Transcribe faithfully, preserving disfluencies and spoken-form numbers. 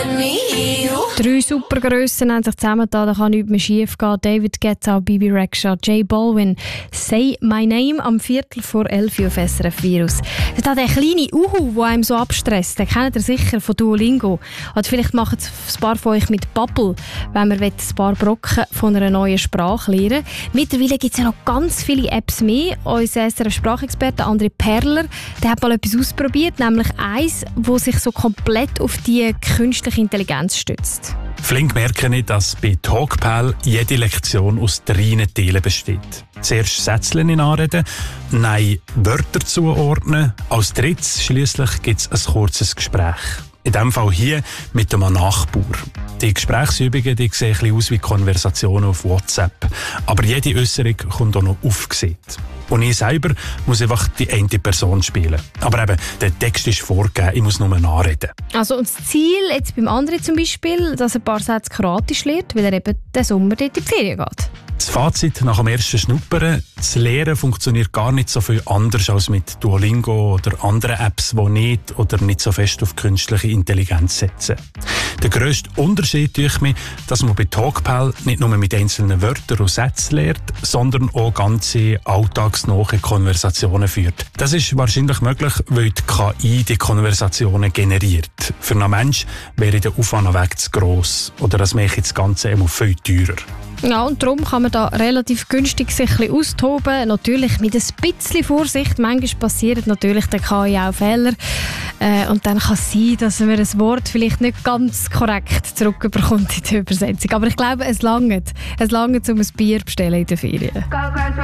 let me hear you. Drei Supergrössen haben sich zusammengetan, da kann nichts mehr schief gehen. David Guetta, Bibi Rexha, J Balvin. «Say My Name» am Viertel vor elf Uhr auf S R F Virus. Das hat der kleine Uhu, der einem so abstresst. Den kennt ihr sicher von Duolingo. Oder vielleicht machen es ein paar von euch mit Bubble, wenn man ein paar Brocken von einer neuen Sprache lernen will. Mittlerweile gibt es ja noch ganz viele Apps mehr. Unser S R F-Sprachexperte André Perler, der hat mal etwas ausprobiert, nämlich eins, das sich so komplett auf die künstliche Intelligenz stützt. Flink merke ich, dass bei Talkpal jede Lektion aus drei Teilen besteht. Zuerst Sätze anreden, nein Wörter zuordnen, als drittes schliesslich gibt es ein kurzes Gespräch. In diesem Fall hier mit einem Nachbar. Die Gesprächsübungen die sehen ein bisschen aus wie Konversationen auf WhatsApp. Aber jede Äußerung kommt auch noch aufgesehen. Und ich selber muss einfach die eine Person spielen. Aber eben, der Text ist vorgegeben, ich muss nur nachreden. Also und das Ziel jetzt beim André zum Beispiel, dass er ein paar Sätze Kroatisch lernt, weil er eben den Sommer dort in die Ferien geht. Das Fazit nach dem ersten Schnuppern: Das Lehren funktioniert gar nicht so viel anders als mit Duolingo oder anderen Apps, die nicht oder nicht so fest auf künstliche Intelligenz setzen. Der grösste Unterschied durch mich, dass man bei Talkpal nicht nur mit einzelnen Wörtern und Sätzen lernt, sondern auch ganze alltagsnahe Konversationen führt. Das ist wahrscheinlich möglich, weil die K I die Konversationen generiert. Für einen Menschen wäre der Aufwand weg zu gross oder das mache das Ganze immer viel teurer. Ja, und darum kann man da relativ günstig sich ein bisschen austoben. Natürlich mit ein bisschen Vorsicht. Manchmal passieren natürlich der K I auch Fehler. Äh, und dann kann es sein, dass man ein Wort vielleicht nicht ganz korrekt zurückbekommt in der Übersetzung. Aber ich glaube, es langt. Es langt, um ein Bier zu bestellen in der Ferien.